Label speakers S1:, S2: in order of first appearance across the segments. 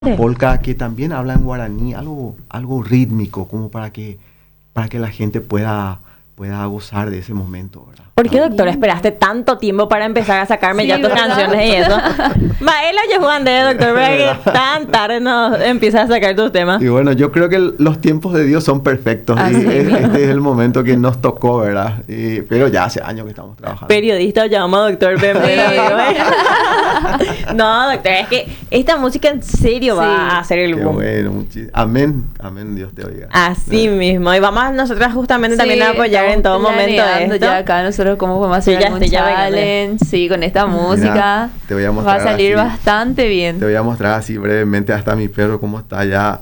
S1: polka que también habla en guaraní, algo rítmico, como para que la gente pueda gozar de ese momento, ¿verdad?
S2: ¿Por qué, doctor, esperaste tanto tiempo para empezar a sacarme ya tus canciones y eso? Maela ya Juan de doctor, para que tan tarde no empiezas a sacar tus temas.
S1: Y bueno, yo creo que los tiempos de Dios son perfectos. Y este es el momento que nos tocó, ¿verdad? Pero ya hace años que estamos trabajando.
S2: Periodista llama doctor No, doctor, es que esta música en serio va a hacer el boom.
S1: Bueno, amén, Dios te oiga.
S2: Así mismo. Y vamos nosotras justamente también a apoyar en todo momento esto.
S3: Ya acá nosotros cómo podemos hacer algún challenge, sí, con esta música.
S1: Mira, te voy a mostrar
S3: va a salir
S1: así,
S3: bastante bien.
S1: Te voy a mostrar así brevemente hasta mi perro cómo está ya.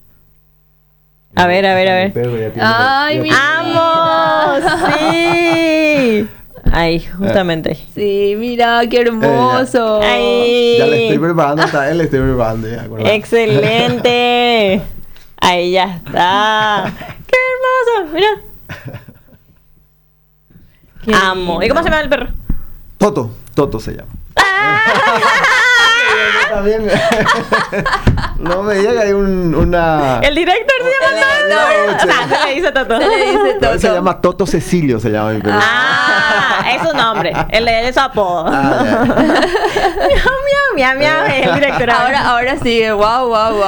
S2: A ver.
S3: ¡Ay, mi
S2: ¡Vamos! ¡Sí! Ahí, justamente.
S3: Sí, mira, qué hermoso.
S2: Ahí.
S1: Ya le estoy preparando, hasta él le estoy preparando.
S2: ¡Excelente! Ahí ya está. ¡Qué hermoso! Mira. Amo. ¿Y cómo se llama el perro?
S1: Toto se llama. También. No me diga que hay una...
S2: El director se llama Toto. Se le dice Toto.
S1: Se llama Toto Cecilio, se llama mi perro.
S2: Es su nombre. El de él es su apodo. Miau, el director.
S3: Ahora sigue. Wow.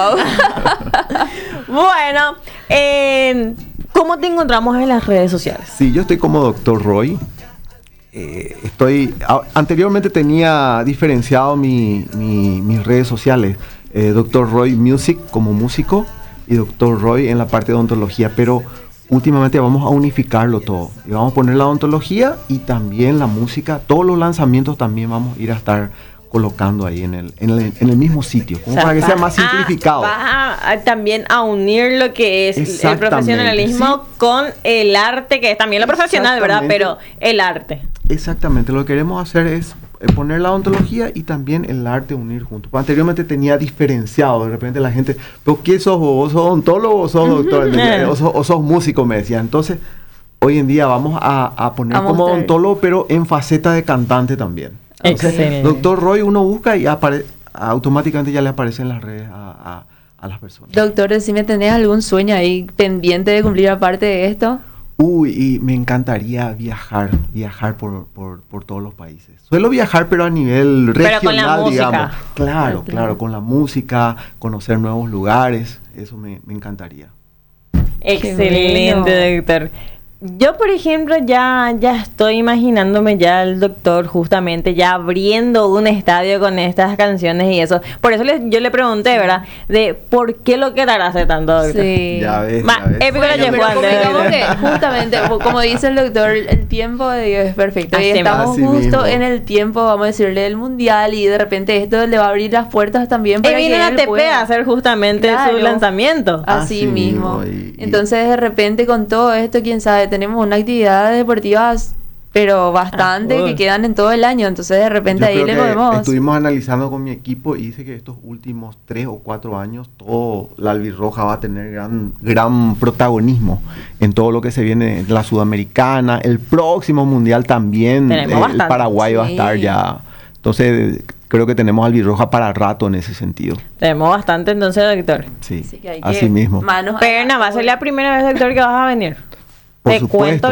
S2: Bueno, ¿cómo te encontramos en las redes sociales?
S1: Sí, yo estoy como Dr. Roy. Anteriormente tenía diferenciado mis redes sociales. Dr. Roy Music como músico y Dr. Roy en la parte de odontología, pero últimamente vamos a unificarlo todo. Y vamos a poner la odontología y también la música. Todos los lanzamientos también vamos a ir a estar colocando ahí en el mismo sitio, como para que sea más simplificado.
S2: Vas también a unir lo que es el profesionalismo con el arte, que es también lo profesional, ¿verdad? Pero el arte.
S1: Exactamente, lo que queremos hacer es poner la odontología y también el arte unir juntos. Anteriormente tenía diferenciado, de repente la gente, ¿pero qué sos vos? ¿Sos odontólogo o sos doctor? o sos músico? Me decían. Entonces, hoy en día vamos a poner como odontólogo, pero en faceta de cantante también. Entonces, Dr. Roy uno busca y automáticamente ya le aparece en las redes a las personas.
S3: Doctor, si me tenés algún sueño ahí pendiente de cumplir aparte de esto.
S1: Y me encantaría viajar por todos los países. Suelo viajar, pero a nivel regional,
S2: con la música.
S1: Digamos. Claro, con la música, conocer nuevos lugares, eso me encantaría.
S2: Excelente, doctor. Yo, por ejemplo, ya estoy imaginándome ya el doctor justamente ya abriendo un estadio con estas canciones y eso. Por eso yo le pregunté, ¿verdad? De por qué lo quedará hace tanto, doctor.
S3: Sí.
S1: Ya ves.
S2: Épico
S3: Bueno, pero que justamente, como dice el doctor, el tiempo de Dios es perfecto. Y estamos justo en el tiempo, vamos a decirle, del mundial, y de repente esto le va a abrir las puertas también para
S2: que él pueda hacer justamente su lanzamiento.
S3: Así mismo. Entonces, de repente, con todo esto, quién sabe, tenemos unas actividades deportivas, pero bastante, que quedan en todo el año. Entonces, de repente, ahí le podemos...
S1: Estuvimos analizando con mi equipo y dice que estos últimos 3 o 4 años, todo la albirroja va a tener gran protagonismo en todo lo que se viene, la Sudamericana, el próximo mundial también, el Paraguay va a estar ya. Entonces, creo que tenemos albirroja para rato en ese sentido.
S2: Tenemos bastante, entonces, doctor.
S1: Sí, así mismo.
S2: Pero va a ser la primera vez, doctor, que vas a venir.
S1: Por supuesto,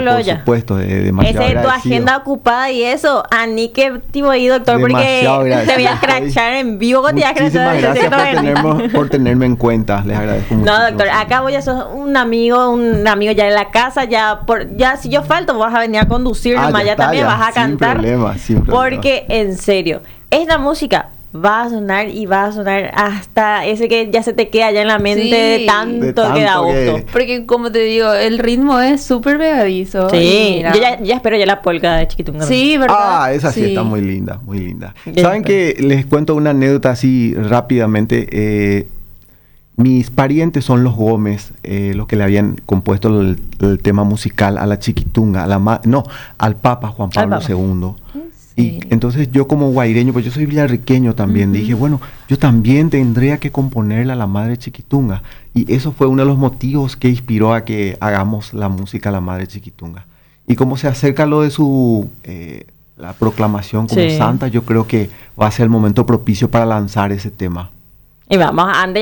S2: esa es tu agenda ocupada y eso. A ni que tipo ahí, doctor, porque te voy a escrachar en vivo.
S1: Muchísimas gracias por tenerme en cuenta. Les agradezco mucho.
S2: No, doctor, acá voy a ser un amigo ya en la casa. Ya si yo falto, vas a venir a conducir nomás. Ya también vas a cantar.
S1: Sin problema.
S2: Porque, en serio, esta música va a sonar y va a sonar hasta ese que ya se te queda ya en la mente de tanto que da gusto.
S3: Porque, como te digo, el ritmo es súper pegadizo.
S2: Sí, yo ya espero ya la polka de Chiquitunga.
S3: Sí, ¿verdad?
S1: Esa sí está muy linda, muy linda. ¿Saben que les cuento una anécdota así rápidamente? Mis parientes son los Gómez, los que le habían compuesto el tema musical a la Chiquitunga, al Papa Juan Pablo II. Y entonces yo como guaireño, pues yo soy villarriqueño también, dije, bueno, yo también tendría que componerle a la Madre Chiquitunga. Y eso fue uno de los motivos que inspiró a que hagamos la música a la Madre Chiquitunga. Y como se acerca lo de la proclamación como santa, yo creo que va a ser el momento propicio para lanzar ese tema.
S2: Y vamos, antes